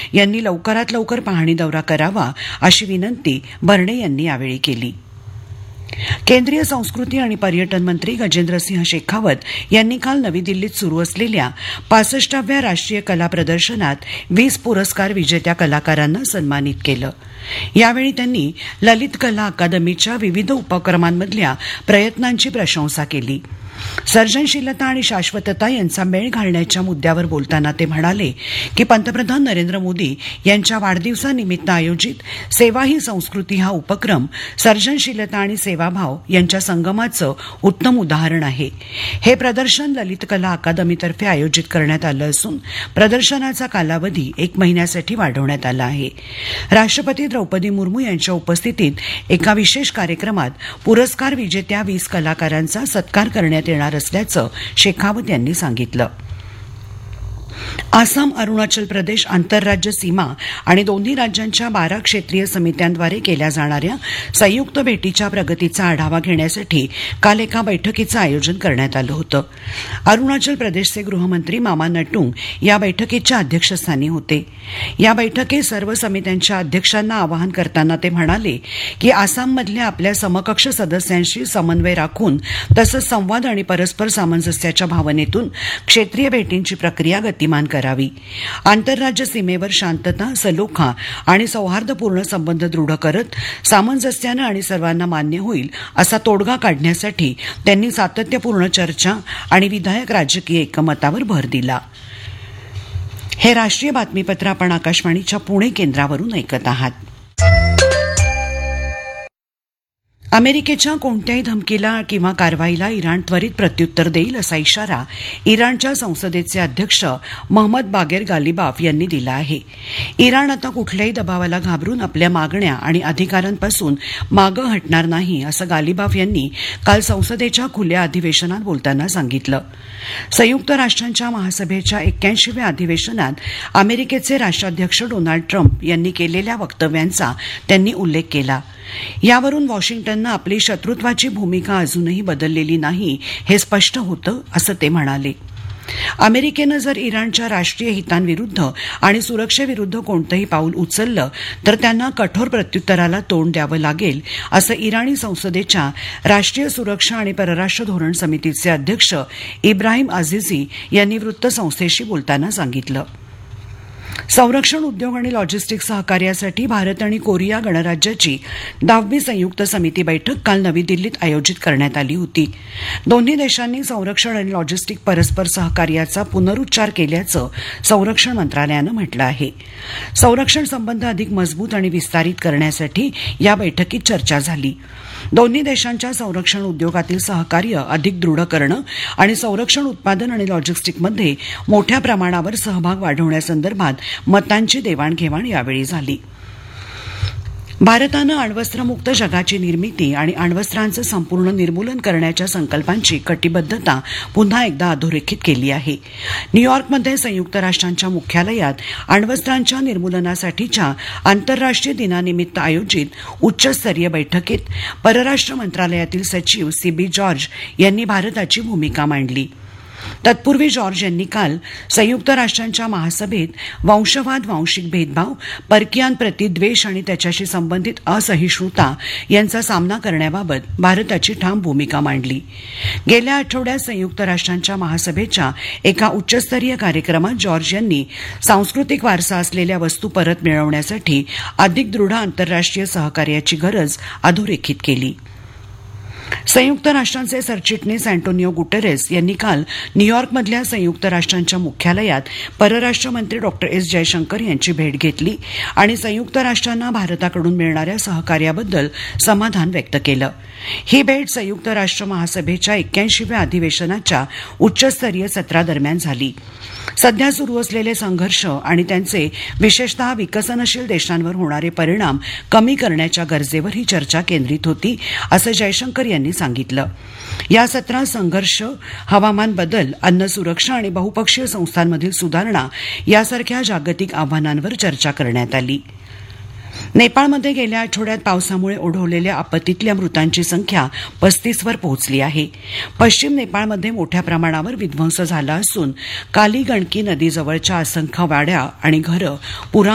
यांनी लवकरात लवकर पाहणी दौरा करावा अशी विनंती भरणे यांनी यावेळी केली. केंद्रीय संस्कृती आणि पर्यटन मंत्री गजेंद्रसिंह शेखावत यांनी काल नवी दिल्लीत सुरू असलेल्या 65व्या राष्ट्रीय कला प्रदर्शनात 20 पुरस्कार विजेत्या कलाकारांना सन्मानित केलं. यावेळी त्यांनी ललित कला अकादमीच्या विविध उपक्रमांमधल्या प्रयत्नांची प्रशंसा केली. सर्जनशीलता आणि शाश्वतता यांचा मेळ घालण्याच्या मुद्द्यावर बोलताना ते म्हणाले की पंतप्रधान नरेंद्र मोदी यांच्या वाढदिवसानिमित्त आयोजित सेवा ही संस्कृती हा उपक्रम सर्जनशीलता आणि सेवाभाव यांच्या संगमाचं उत्तम उदाहरण आहे. हे प्रदर्शन ललित कला अकादमीतर्फे आयोजित करण्यात आलं असून प्रदर्शनाचा कालावधी 1 महिन्यासाठी वाढवण्यात आला आहे. राष्ट्रपती द्रौपदी मुर्मू यांच्या उपस्थितीत एका विशेष कार्यक्रमात पुरस्कार विजेत्या 20 कलाकारांचा सत्कार करण्यात येणार असल्याचं शेखावत यांनी सांगितलं. आसाम अरुणाचल प्रदेश आंतरराज्य सीमा आणि दोन्ही राज्यांच्या 12 क्षेत्रीय समित्यांद्वारे केल्या जाणाऱ्या संयुक्त भेटीच्या प्रगतीचा आढावा घेण्यासाठी काल एका बैठकीचं आयोजन करण्यात आलं होतं. अरुणाचल प्रदेशचे गृहमंत्री मामा नटुंग या बैठकीच्या अध्यक्षस्थानी होते. या बैठकीत सर्व समित्यांच्या अध्यक्षांना आवाहन करताना ते म्हणाले की आसाममधल्या आपल्या समकक्ष सदस्यांशी समन्वय राखून तसंच संवाद आणि परस्पर सामंजस्याच्या भावनेतून क्षेत्रीय भेटींची प्रक्रिया गतिमान करावी. आंतरराज्य सीमेवर शांतता, सलोखा आणि सौहार्दपूर्ण संबंध दृढ करत सामंजस्यानं आणि सर्वांना मान्य होईल असा तोडगा काढण्यासाठी त्यांनी सातत्यपूर्ण चर्चा आणि विधायक राजकीय एकमतावर भर दिला. हे राष्ट्रीय बातमीपत्र आपण आकाशवाणीच्या पुणे केंद्रावरून ऐकत आहात. अमेरिकेच्या कोणत्याही धमकीला किंवा कारवाईला इराण त्वरित प्रत्युत्तर देईल असा इशारा इराणच्या संसदेचे अध्यक्ष महमद बागेर गालिबाफ यांनी दिला आहे. इराण आता कुठल्याही दबावाला घाबरून आपल्या मागण्या आणि अधिकारांपासून मागं हटणार नाही असं गालिबाफ यांनी काल संसदेच्या खुल्या अधिवेशनात बोलताना सांगितलं. संयुक्त राष्ट्रांच्या महासभेच्या 81व्या अधिवेशनात अमेरिकेचे राष्ट्राध्यक्ष डोनाल्ड ट्रम्प यांनी केलेल्या वक्तव्यांचा त्यांनी उल्लेख केला. यावरून वॉशिंग्टननं आपली शत्रुत्वाची भूमिका अजूनही बदललेली नाही हे स्पष्ट होतं असं ते म्हणाले. अमेरिकेनं जर इराणच्या राष्ट्रीय हितांविरुद्ध आणि सुरक्षेविरुद्ध कोणतंही पाऊल उचललं तर त्यांना कठोर प्रत्युत्तराला तोंड द्यावं लागेल असं इराणी संसदेच्या राष्ट्रीय सुरक्षा आणि परराष्ट्र धोरण समितीचे अध्यक्ष इब्राहिम अझिझी यांनी वृत्तसंस्थेशी बोलताना सांगितलं. संरक्षण उद्योग आणि लॉजिस्टिक्स सहकार्यासाठी भारत आणि कोरिया गणराज्याची 10वी संयुक्त समिती बैठक काल नवी दिल्लीत आयोजित करण्यात आली होती. दोन्ही देशांनी संरक्षण आणि लॉजिस्टिक परस्पर सहकार्याचा पुनरुच्चार केल्याचं संरक्षण मंत्रालयानं म्हटलं आहे. संरक्षण संबंध अधिक मजबूत आणि विस्तारित करण्यासाठी या बैठकीत चर्चा झाली. दोन्ही देशांच्या संरक्षण उद्योगातील सहकार्य अधिक दृढ करणं आणि संरक्षण उत्पादन आणि लॉजिस्टिकमध्ये मोठ्या प्रमाणावर सहभाग वाढवण्यासंदर्भात मतांची देवाणघेवाण यावेळी झाली. भारतानं अण्वस्त्रमुक्त जगाची निर्मिती आणि अण्वस्त्रांचं संपूर्ण निर्मूलन करण्याच्या संकल्पांची कटिबद्धता पुन्हा एकदा अधोरेखित केली आहे. न्यूयॉर्कमध्ये संयुक्त राष्ट्रांच्या मुख्यालयात अण्वस्त्रांच्या निर्मूलनासाठीच्या आंतरराष्ट्रीय दिनानिमित्त आयोजित उच्चस्तरीय बैठकीत परराष्ट्र मंत्रालयातील सचिव सीबी जॉर्ज यांनी भारताची भूमिका मांडली. तत्पूर्वी जॉर्ज यांनी काल संयुक्त राष्ट्रांच्या महासभेत वंशवाद, वांशिक भेदभाव, परकीयांप्रती द्वेष आणि त्याच्याशी संबंधित असहिष्णुता यांचा सामना करण्याबाबत भारताची ठाम भूमिका मांडली. गेल्या आठवड्यात संयुक्त राष्ट्रांच्या महासभेच्या एका उच्चस्तरीय कार्यक्रमात जॉर्ज यांनी सांस्कृतिक वारसा असलेल्या वस्तू परत मिळवण्यासाठी अधिक दृढ आंतरराष्ट्रीय सहकार्याची गरज अधोरेखित केली. संयुक्त राष्ट्रांचे सरचिटणीस अँटोनियो गुटेरेस यांनी काल न्यूयॉर्कमधल्या संयुक्त राष्ट्रांच्या मुख्यालयात परराष्ट्र मंत्री डॉक्टर एस जयशंकर यांची भेट घेतली आणि संयुक्त राष्ट्रांना भारताकडून मिळणाऱ्या सहकार्याबद्दल समाधान व्यक्त केलं. ही भेट संयुक्त राष्ट्र महासभेच्या 81व्या अधिवेशनाच्या उच्चस्तरीय सत्रादरम्यान झाली. सध्या सुरू असलेले संघर्ष आणि त्यांचे विशेषतः विकसनशील देशांवर होणारे परिणाम कमी करण्याच्या गरजेवर ही चर्चा केंद्रित होती असं जयशंकर यांनी सांगितलं. या सत्रात संघर्ष, हवामान बदल, अन्न सुरक्षा आणि बहुपक्षीय संस्थांमधील सुधारणा यासारख्या जागतिक आव्हानांवर चर्चा करण्यात आली. नेपाळमध्ये गेल्या आठवड्यात पावसामुळे ओढवलेल्या आपत्तीतल्या मृतांची संख्या 35वर पोहोचली आहे. पश्चिम नेपाळमध्ये मोठ्या प्रमाणावर विध्वंस झाला असून काली गंडकी नदीजवळच्या असंख्य वाड्या आणि घरं